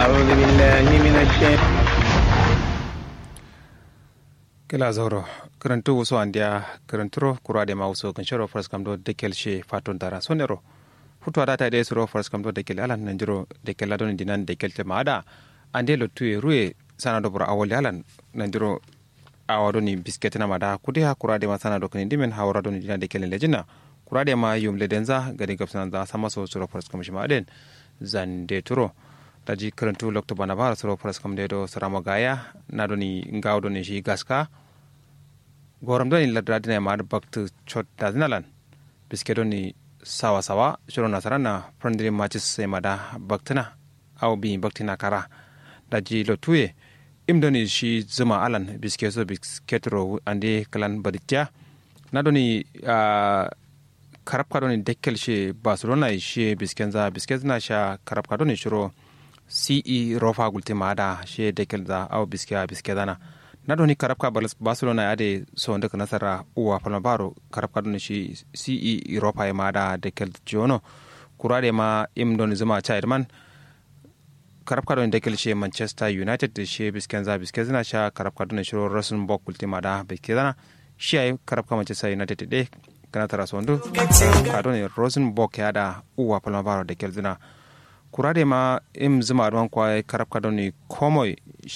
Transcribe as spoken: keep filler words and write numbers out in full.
أعوذ بالله من الشيطان kila zauro karantu wasu andiya karanturo kura da mauso kan shiro first kam do dekel she faton dara sonero futwa data de suro first kam do dekel alan nanjiro dekel adon dinan dekel te maada ande lo tuye ruwe sana do bura awol alan nanjiro awado ni bisket na mada kudiha kura de masana do kan dimen hawra do dinan dekel lejina kura de ma yum ledenza gadi gapsan da sama so suro first kam shi maden zande turo daji karantu lokto bana bara suro first kam de do sarama gaya na do ni ngawdo ni shi gaska goram do ni ladradina ma da baktu chot dazinalan biske do ni sawa sawa shiro nasarana prandiri matches se mada baktuna au bi baktina kara daji lo tuye imdo ni shi zuma alan biske so bisketro ande kalan baditya na do ni karab ka do ni dekkel shi barcelona shi biskenza biskezna sha karab ka do ni shiro ce rofa gultima da shi dekkel za au biske biskedana na doni karabka barcelona ade so ndaka nasara uwa palmabaro karabka don shi ce europa ya mada de kel jono kurade ma im don zuma chairman karabka don de kel she manchester united de she biskenza biskenzana sha karabka don shi rosenborg ultima da biskenzana shi ay karabka manchester united de kana tara so ndo karabka don rosenborg ya da uwa palmabaro de kel zina kurade ma im zuma don kwa karabka don komoy